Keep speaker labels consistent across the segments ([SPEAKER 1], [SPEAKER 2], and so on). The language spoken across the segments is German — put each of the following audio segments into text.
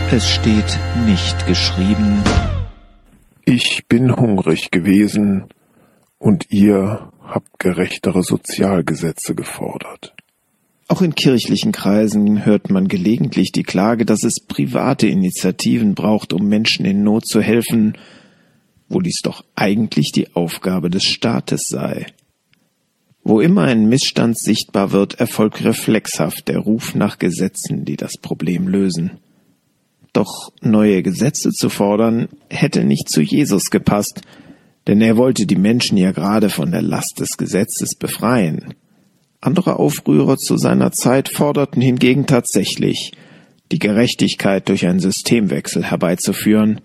[SPEAKER 1] Es steht nicht geschrieben:
[SPEAKER 2] Ich bin hungrig gewesen und ihr habt gerechtere Sozialgesetze gefordert.
[SPEAKER 3] Auch in kirchlichen Kreisen hört man gelegentlich die Klage, dass es private Initiativen braucht, um Menschen in Not zu helfen, wo dies doch eigentlich die Aufgabe des Staates sei. Wo immer ein Missstand sichtbar wird, erfolgt reflexhaft der Ruf nach Gesetzen, die das Problem lösen. Doch neue Gesetze zu fordern, hätte nicht zu Jesus gepasst, denn er wollte die Menschen ja gerade von der Last des Gesetzes befreien. Andere Aufrührer zu seiner Zeit forderten hingegen tatsächlich, die Gerechtigkeit durch einen Systemwechsel herbeizuführen.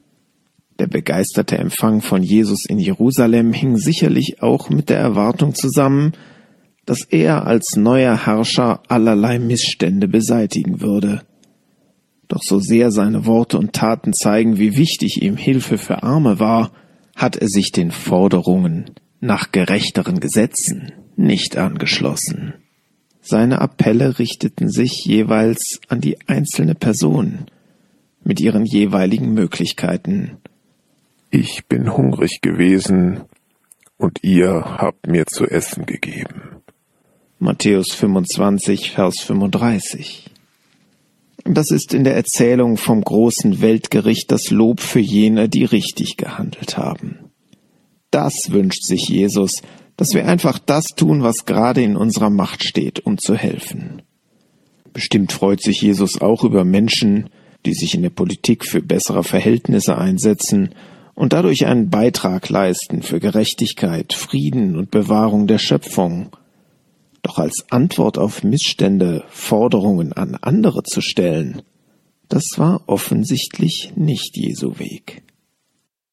[SPEAKER 3] Der begeisterte Empfang von Jesus in Jerusalem hing sicherlich auch mit der Erwartung zusammen, dass er als neuer Herrscher allerlei Missstände beseitigen würde. Doch so sehr seine Worte und Taten zeigen, wie wichtig ihm Hilfe für Arme war, hat er sich den Forderungen nach gerechteren Gesetzen nicht angeschlossen. Seine Appelle richteten sich jeweils an die einzelne Person mit ihren jeweiligen Möglichkeiten.
[SPEAKER 2] Ich bin hungrig gewesen und ihr habt mir zu essen gegeben.
[SPEAKER 3] Matthäus 25, Vers 35. Das ist in der Erzählung vom großen Weltgericht das Lob für jene, die richtig gehandelt haben. Das wünscht sich Jesus, dass wir einfach das tun, was gerade in unserer Macht steht, um zu helfen. Bestimmt freut sich Jesus auch über Menschen, die sich in der Politik für bessere Verhältnisse einsetzen und dadurch einen Beitrag leisten für Gerechtigkeit, Frieden und Bewahrung der Schöpfung. Doch als Antwort auf Missstände Forderungen an andere zu stellen, das war offensichtlich nicht Jesu Weg.